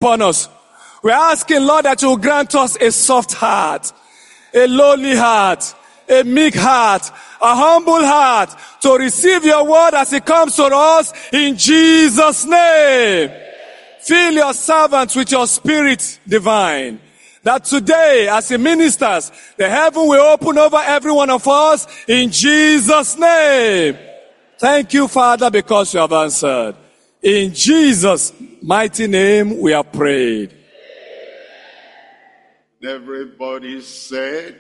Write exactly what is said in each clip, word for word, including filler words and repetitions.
upon us. We're asking, Lord, that you will grant us a soft heart, a lowly heart, a meek heart, a humble heart to receive your word as it comes to us in Jesus' name. Fill your servants with your spirit divine, that today as he ministers, the heaven will open over every one of us in Jesus' name. Thank you, Father, because you have answered. In Jesus' mighty name we are prayed. Everybody said,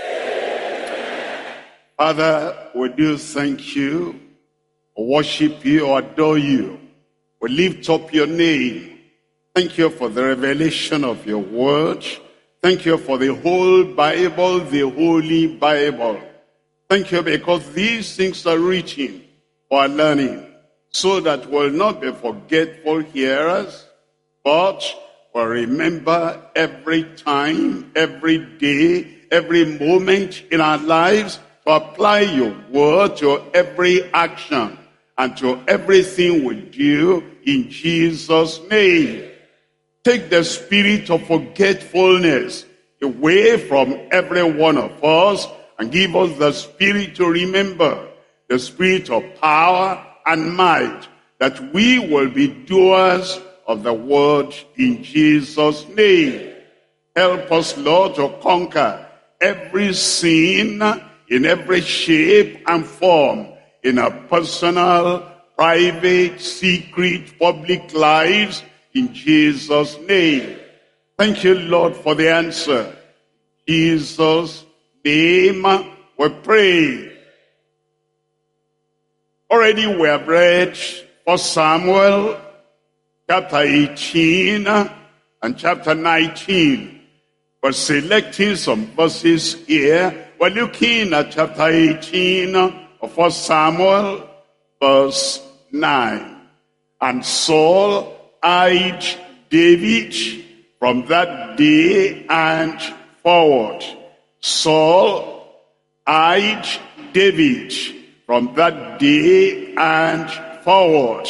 Father, we do thank you, worship you, adore you. We lift up your name. Thank you for the revelation of your word. Thank you for the whole Bible, the Holy Bible. Thank you because these things are written for our learning, so that we'll not be forgetful hearers, but we'll remember every time, every day, every moment in our lives to apply your word to every action and to everything we do in Jesus' name. Take the spirit of forgetfulness away from every one of us and give us the spirit to remember, the spirit of power and might, that we will be doers of the word in Jesus' name. Help us, Lord, to conquer every sin in every shape and form in our personal, private, secret, public lives in Jesus' name. Thank you, Lord, for the answer. In Jesus' name we pray. Already we have read First Samuel chapter eighteen and chapter nineteen. We're selecting some verses here. We're looking at chapter eighteen of First Samuel, verse nine. And Saul eyed David from that day and forward. Saul eyed David from that day and forward.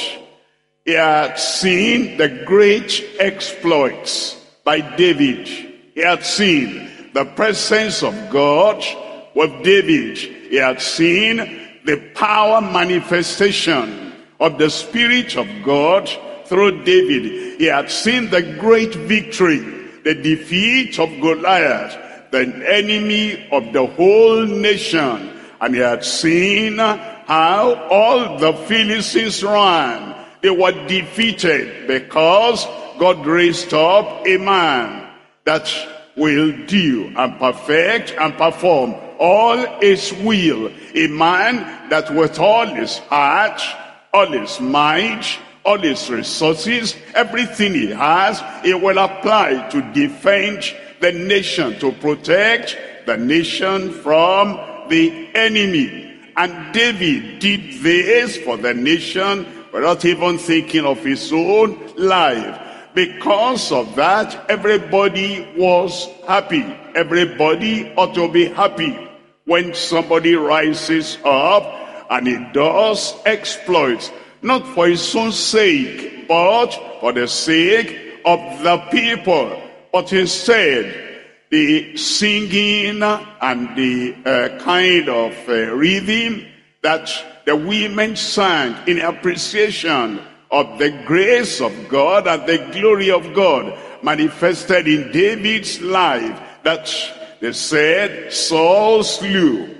He had seen the great exploits by David. He had seen the presence of God with David. He had seen the power manifestation of the Spirit of God through David. He had seen the great victory, the defeat of Goliath, the enemy of the whole nation. And he had seen how all the Philistines ran. They were defeated because God raised up a man that will do and perfect and perform all his will. A man that with all his heart, all his mind, all his resources, everything he has, he will apply to defend the nation, to protect the nation from the enemy. And David did this for the nation without even thinking of his own life. Because of that, everybody was happy. Everybody ought to be happy when somebody rises up and he does exploits, not for his own sake, but for the sake of the people. But instead, the singing and the uh, kind of uh, rhythm that the women sang in appreciation of the grace of God and the glory of God manifested in David's life, that they said Saul slew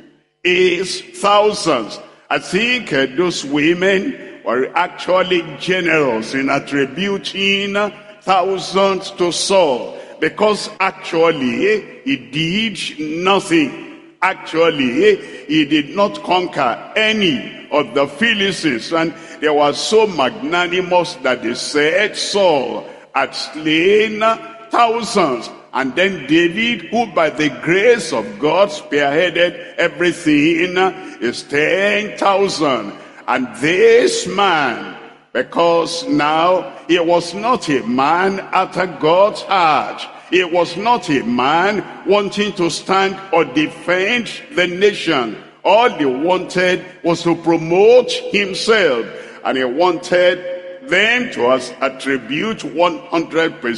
his thousands. I think uh, those women were actually generous in attributing thousands to Saul, because actually he did nothing. Actually, he did not conquer any of the Philistines, and they were so magnanimous that they said Saul had slain thousands, and then David, who by the grace of God spearheaded everything, is ten thousand. And this man, because now he was not a man after God's heart. He was not a man wanting to stand or defend the nation. All he wanted was to promote himself. And he wanted them to attribute one hundred percent